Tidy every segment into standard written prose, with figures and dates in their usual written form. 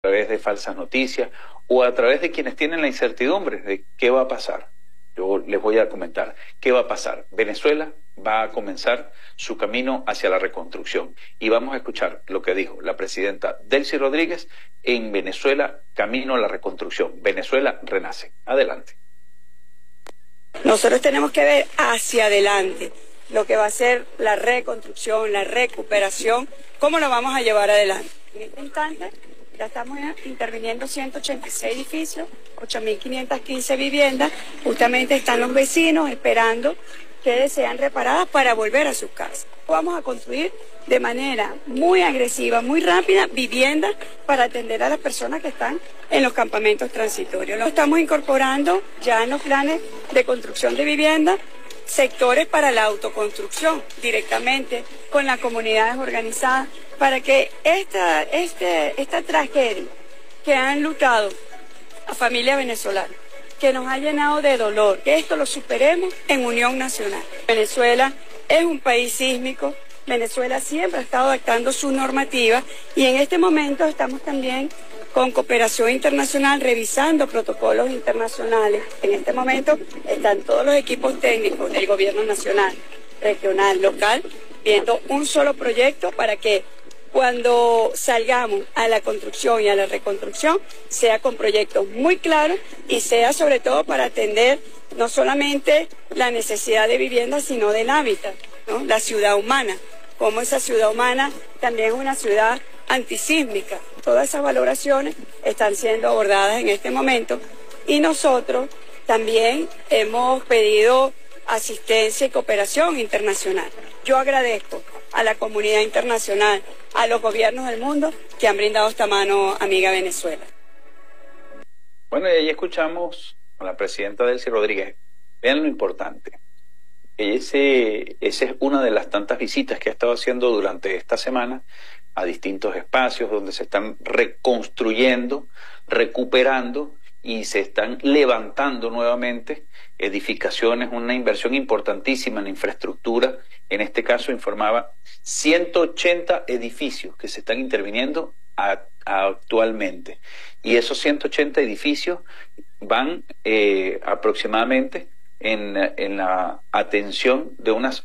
a través de falsas noticias o a través de quienes tienen la incertidumbre de qué va a pasar. Yo les voy a comentar qué va a pasar. Venezuela va a comenzar su camino hacia la reconstrucción y vamos a escuchar lo que dijo la presidenta Delcy Rodríguez en Venezuela, camino a la reconstrucción. Venezuela renace. Adelante. Nosotros tenemos que ver hacia adelante lo que va a ser la reconstrucción, la recuperación, cómo lo vamos a llevar adelante. En este instante ya estamos interviniendo 186 edificios, 8.515 viviendas. Justamente están los vecinos esperando que sean reparadas para volver a sus casas. Vamos a construir de manera muy agresiva, muy rápida, viviendas para atender a las personas que están en los campamentos transitorios. Lo estamos incorporando ya en los planes de construcción de viviendas, sectores para la autoconstrucción directamente con las comunidades organizadas, para que esta tragedia que han lutado a familias venezolanas, que nos ha llenado de dolor, que esto lo superemos en unión nacional. Venezuela es un país sísmico, Venezuela siempre ha estado adaptando su normativa y en este momento estamos también con cooperación internacional revisando protocolos internacionales. En este momento están todos los equipos técnicos del gobierno nacional, regional, local, viendo un solo proyecto para que cuando salgamos a la construcción y a la reconstrucción sea con proyectos muy claros y sea sobre todo para atender no solamente la necesidad de vivienda sino del hábitat, ¿no? La ciudad humana, como esa ciudad humana también es una ciudad antisísmica. Todas esas valoraciones están siendo abordadas en este momento y nosotros también hemos pedido asistencia y cooperación internacional. Yo agradezco a la comunidad internacional, a los gobiernos del mundo que han brindado esta mano amiga a Venezuela. Bueno, y ahí escuchamos a la presidenta Delcy Rodríguez. Vean lo importante. Esa es una de las tantas visitas que ha estado haciendo durante esta semana a distintos espacios donde se están reconstruyendo, recuperando y se están levantando nuevamente edificaciones, una inversión importantísima en infraestructura. En este caso informaba 180 edificios que se están interviniendo actualmente. Y esos 180 edificios van aproximadamente en la atención de unas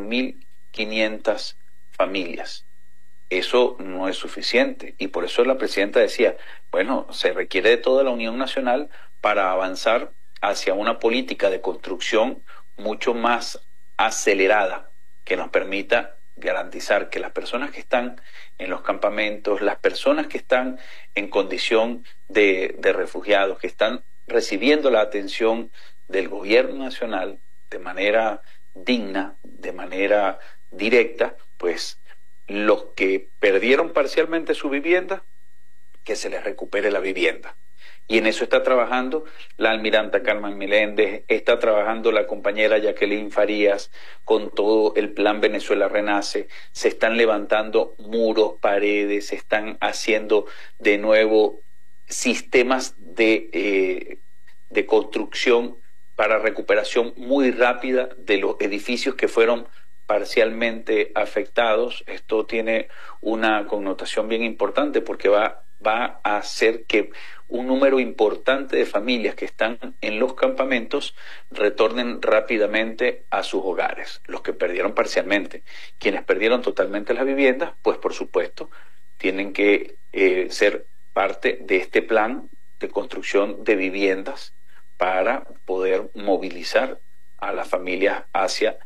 8.500 familias. Eso no es suficiente y por eso la presidenta decía, bueno, se requiere de toda la Unión Nacional para avanzar hacia una política de construcción mucho más acelerada que nos permita garantizar que las personas que están en los campamentos, las personas que están en condición de refugiados, que están recibiendo la atención del gobierno nacional de manera digna, de manera directa, pues los que perdieron parcialmente su vivienda, que se les recupere la vivienda. Y en eso está trabajando la almiranta Carmen Meléndez, está trabajando la compañera Jacqueline Farías con todo el plan Venezuela Renace. Se están levantando muros, paredes, se están haciendo de nuevo sistemas de construcción para recuperación muy rápida de los edificios que fueron parcialmente afectados. Esto tiene una connotación bien importante porque va a hacer que un número importante de familias que están en los campamentos retornen rápidamente a sus hogares. Los que perdieron parcialmente, quienes perdieron totalmente las viviendas, pues por supuesto tienen que ser parte de este plan de construcción de viviendas para poder movilizar a las familias hacia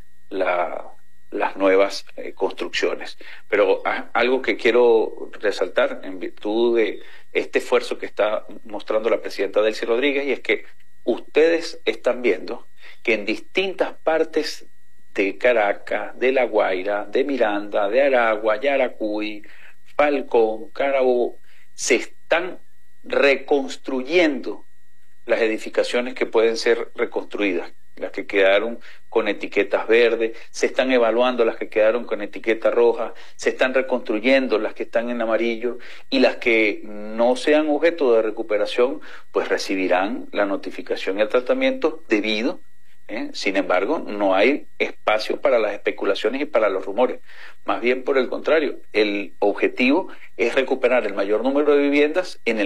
las nuevas construcciones. Pero algo que quiero resaltar en virtud de este esfuerzo que está mostrando la presidenta Delcy Rodríguez, y es que ustedes están viendo que en distintas partes de Caracas, de La Guaira, de Miranda, de Aragua, Yaracuy, Falcón, Carabobo, se están reconstruyendo las edificaciones que pueden ser reconstruidas, las que quedaron con etiquetas verdes, se están evaluando las que quedaron con etiqueta roja, se están reconstruyendo las que están en amarillo y las que no sean objeto de recuperación, pues recibirán la notificación y el tratamiento debido. Sin embargo, no hay espacio para las especulaciones y para los rumores. Más bien por el contrario, el objetivo es recuperar el mayor número de viviendas en el